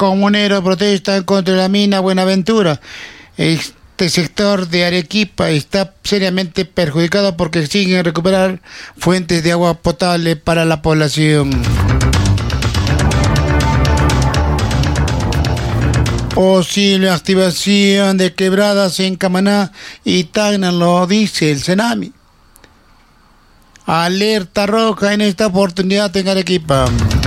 comuneros protestan contra la mina Buenaventura. Este sector de Arequipa está seriamente perjudicado porque exigen recuperar fuentes de agua potable para la población. Posible activación de quebradas en Camaná y Tacna, lo dice el Senami. Alerta roja en esta oportunidad en Arequipa.